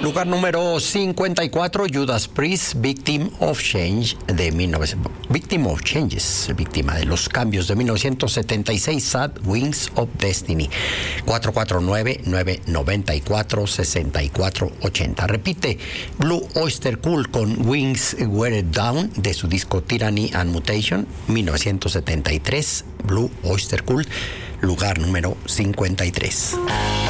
Lugar número 54, Judas Priest, Victim of Change, Victim of Changes, víctima de los cambios, de 1976, Sad Wings of Destiny. 449-994-6480. Repite, Blue Oyster Cult con Wings Wear Down, de su disco Tyranny and Mutation, 1973, Blue Oyster Cult, lugar número 53.